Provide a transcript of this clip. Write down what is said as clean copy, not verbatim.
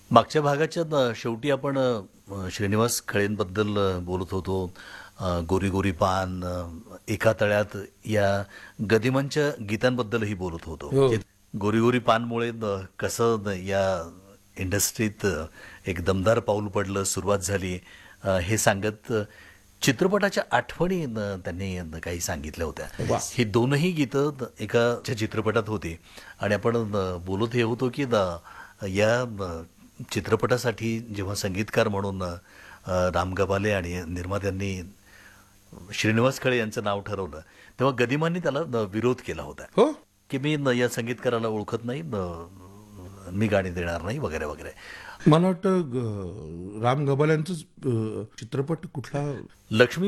मागच्या भागाच्या शेवटी आपण श्रीनिवास खळेंबद्दल बोलत होतो. गोरी गोरी पान, एका तळ्यात या गदिमांच्या गीतांबद्दलही बोलत होतो. हो. की गोरी गोरी पानमुळे कसं या इंडस्ट्रीत एक दमदार पाऊल पडलं, सुरुवात झाली, हे सांगत चित्रपटाच्या आठवणी त्यांनी काही सांगितल्या होत्या. वा. ही दोनही गीतं एका चित्रपटात होती आणि आपण बोलत हे होतो की या चित्रपटासाठी जेव्हा संगीतकार म्हणून राम गबाले आणि निर्मात्यांनी श्रीनिवास खळे यांचं नाव ठरवलं तेव्हा गदिमांनी त्याला विरोध केला होता हो. की मी या संगीतकाराला ओळखत नाही, मी गाणी देणार नाही वगैरे वगैरे. मला वाटतं राम गबाल यांचाच चित्रपट कुठला लक्ष्मी